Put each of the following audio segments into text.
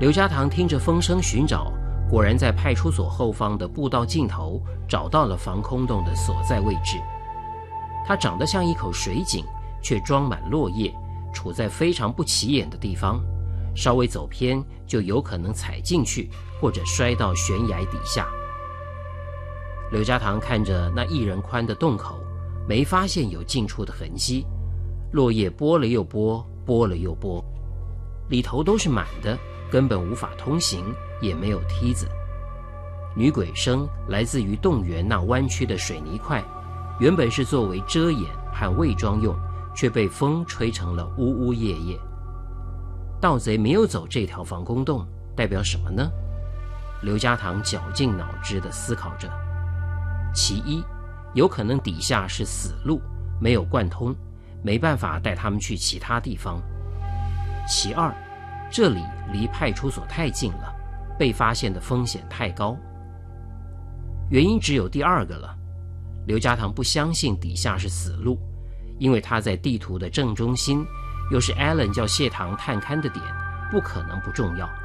刘家堂听着风声寻找，果然在派出所后方的步道尽头找到了防空洞的所在位置。它长得像一口水井，却装满落叶，处在非常不起眼的地方，稍微走偏就有可能踩进去或者摔到悬崖底下。刘家堂看着那1人宽的洞口，没发现有进出的痕迹，落叶拨了又拨，拨了又拨，里头都是满的，根本无法通行，也没有梯子。女鬼声来自于洞源那弯曲的水泥块，原本是作为遮掩和伪装用，却被风吹成了呜呜咽咽。盗贼没有走这条防空洞，代表什么呢？刘家堂绞尽脑汁地思考着。其一，有可能底下是死路，没有贯通，没办法带他们去其他地方。其二，这里离派出所太近了，被发现的风险太高。原因只有第2个了。刘家堂不相信底下是死路，因为他在地图的正中心，又是 Allen 叫谢堂探勘的点，不可能不重要。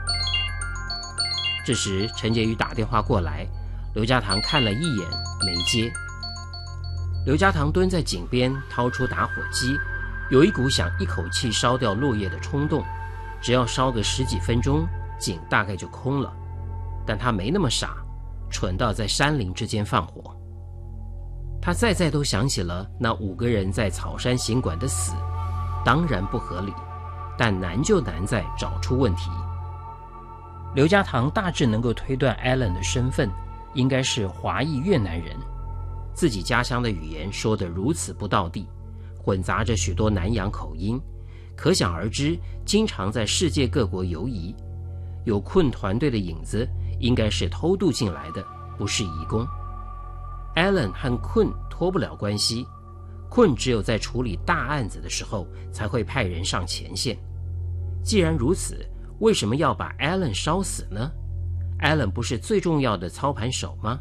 这时陈洁瑜打电话过来，刘家堂看了一眼没接。刘家堂蹲在井边掏出打火机，有一股想一口气烧掉落叶的冲动，只要烧个10几分钟，井大概就空了。但他没那么傻，蠢到在山林之间放火。他再都想起了那5个人在草山行馆的死，当然不合理，但难就难在找出问题。刘家堂大致能够推断 Allen 的身份，应该是华裔越南人，自己家乡的语言说得如此不道地，混杂着许多南洋口音，可想而知经常在世界各国游移。有困团队的影子，应该是偷渡进来的，不是移工。Allen 和困脱不了关系，困只有在处理大案子的时候才会派人上前线。既然如此，为什么要把 Allen 烧死呢？ Allen 不是最重要的操盘手吗？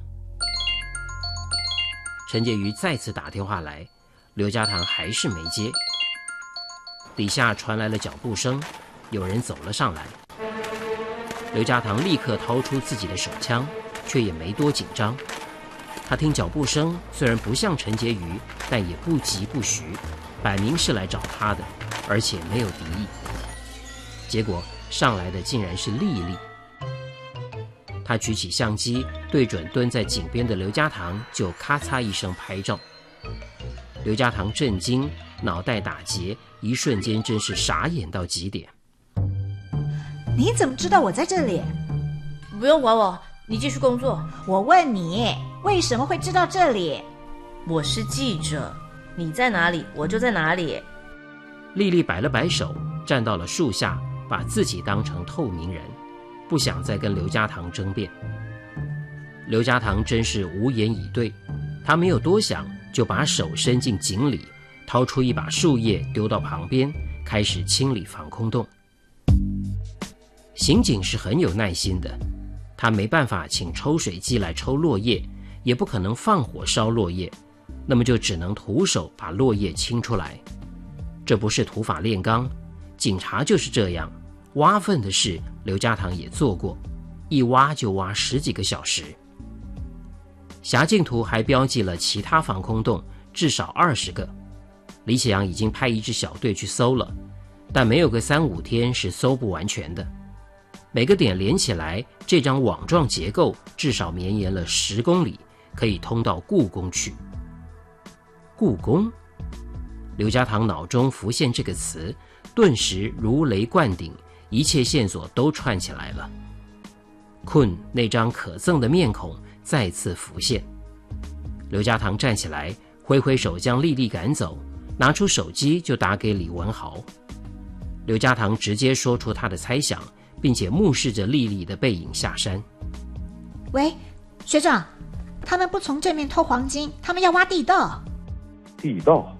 陈洁瑜再次打电话来，刘家堂还是没接。底下传来了脚步声，有人走了上来。刘家堂立刻掏出自己的手枪，却也没多紧张。他听脚步声虽然不像陈洁瑜，但也不急不徐，摆明是来找他的，而且没有敌意。结果上来的竟然是丽丽。他举起相机，对准蹲在井边的刘家堂，就咔嚓一声拍照。刘家堂震惊，脑袋打结，一瞬间真是傻眼到极点。 你怎么知道我在这里？ 不用管我，你继续工作。 我问你，为什么会知道这里？ 我是记者，你在哪里，我就在哪里。 丽丽摆了摆手，站到了树下，把自己当成透明人，不想再跟刘家堂争辩。刘家堂真是无言以对，他没有多想，就把手伸进井里，掏出一把树叶丢到旁边，开始清理防空洞。刑警是很有耐心的，他没办法请抽水机来抽落叶，也不可能放火烧落叶，那么就只能徒手把落叶清出来。这不是土法炼钢，警察就是这样，挖粪的事刘家堂也做过，一挖就挖10几个小时。辖境图还标记了其他防空洞，至少20个。李启阳已经派一支小队去搜了，但没有个3、5天是搜不完全的。每个点连起来，这张网状结构至少绵延了10公里，可以通到故宫去。故宫？刘家堂脑中浮现这个词，顿时如雷贯顶，一切线索都串起来了。困那张可憎的面孔再次浮现。刘家堂站起来，挥挥手将丽丽赶走，拿出手机就打给李文豪。刘家堂直接说出他的猜想，并且目视着丽丽的背影下山。 喂，学长，他们不从正面偷黄金，他们要挖地道。 地道？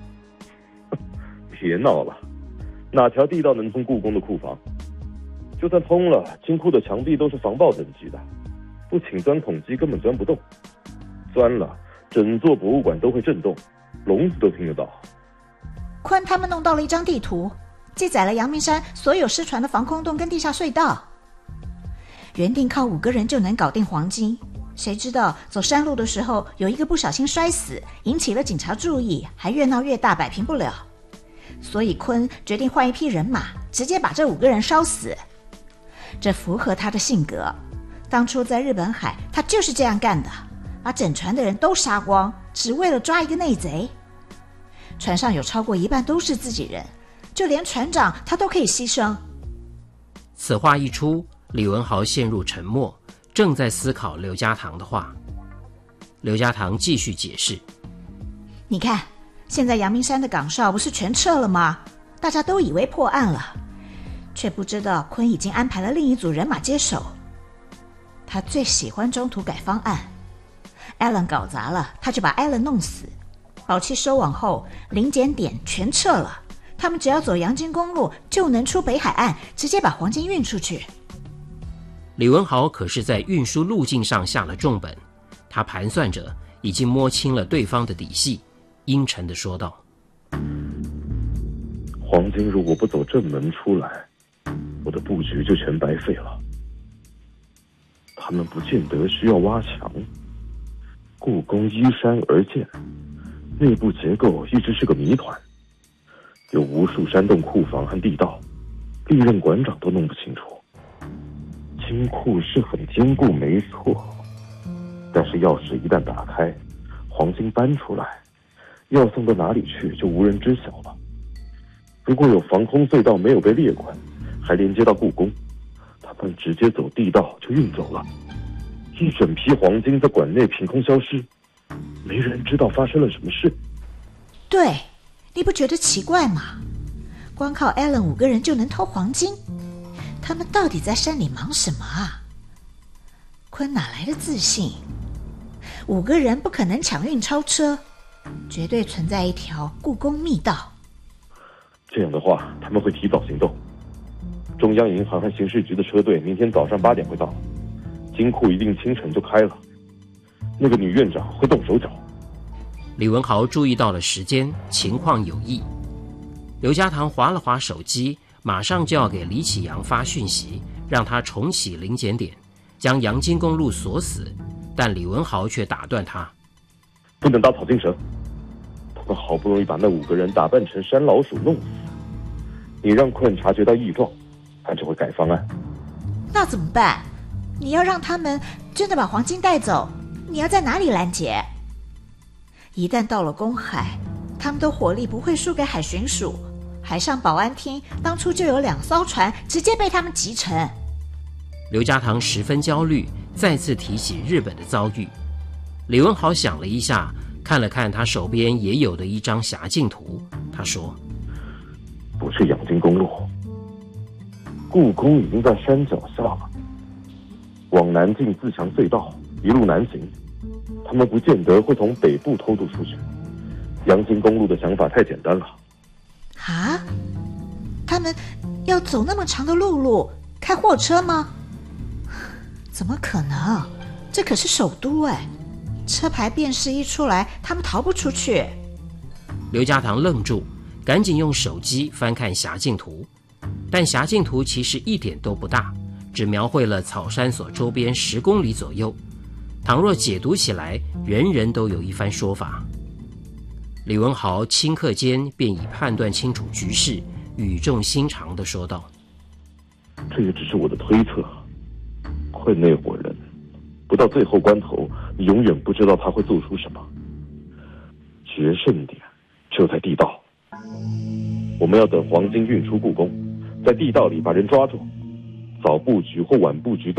别闹了，哪条地道能通故宫的库房？就算通了，金库的墙壁都是防爆等级的，不请钻孔机根本钻不动，钻了整座博物馆都会震动，聋子都听得到。 宽他们弄到了一张地图， 记载了阳明山所有失传的防空洞跟地下隧道。原定靠5个人就能搞定黄金，谁知道走山路的时候有一个不小心摔死，引起了警察注意，还越闹越大，摆平不了。所以鲲决定换一批人马，直接把这5个人烧死。这符合他的性格，当初在日本海他就是这样干的，把整船的人都杀光，只为了抓一个内贼。船上有超过一半都是自己人，就连船长他都可以牺牲。 此话一出，李文豪陷入沉默，正在思考刘家堂的话。刘家堂继续解释： 你看，现在阳明山的岗哨不是全撤了吗？大家都以为破案了，却不知道鲲已经安排了另一组人马接手。他最喜欢中途改方案， Allen 搞砸了，他就把 Allen 弄死。宝器收网后，临检点全撤了，他们只要走阳金公路就能出北海岸，直接把黄金运出去。 李文豪可是在运输路径上下了重本，他盘算着已经摸清了对方的底细，阴沉地说道： 黄金如果不走正门出来，我的布局就全白费了。他们不见得需要挖墙，故宫依山而建，内部结构一直是个谜团，有无数山洞库房和地道，历任馆长都弄不清楚。金库是很坚固没错，但是钥匙一旦打开，黄金搬出来，要送到哪里去就无人知晓了。如果有防空隧道没有被列管，还连接到故宫，他们直接走地道就运走了，一整批黄金在馆内凭空消失，没人知道发生了什么事。 对，你不觉得奇怪吗？光靠 Allen 5个人就能偷黄金，他们到底在山里忙什么啊？鲲哪来的自信？5个人不可能抢运超车，绝对存在一条故宫密道。 这样的话，他们会提早行动。中央银行和刑事局的车队明天早上8点会到，金库一定清晨就开了。那个女院长会动手脚。 李文豪注意到了时间，情况有异。刘家堂划了划手机，马上就要给李启阳发讯息，让他重启临检点，将阳金公路锁死。但李文豪却打断他： 不能打草惊蛇，他们好不容易把那5个人打扮成山老鼠弄死，你让鲲察觉到异状，他就会改方案。 那怎么办？你要让他们真的把黄金带走，你要在哪里拦截？一旦到了公海，他们的火力不会输给海巡署，海上保安厅当初就有2艘船直接被他们击沉。 刘家堂十分焦虑，再次提起日本的遭遇。李文豪想了一下，看了看他手边也有的一张辖境图，他说： 不是阳金公路，故宫已经在山脚下了，往南进自强隧道，一路南行，他们不见得会从北部偷渡出去。阳金公路的想法太简单了。 啊？他们要走那么长的陆开货车吗？怎么可能？这可是首都哎，车牌辨识一出来，他们逃不出去。 刘家堂愣住，赶紧用手机翻看辖境图，但辖境图其实一点都不大，只描绘了草山所周边10公里左右。倘若解读起来，人人都有一番说法。李文豪顷刻间便已判断清楚局势，语重心长地说道： 这也只是我的推测，鲲那伙人不到最后关头，你永远不知道他会做出什么。决胜点就在地道，我们要等黄金运出故宫，在地道里把人抓住，早布局或晚布局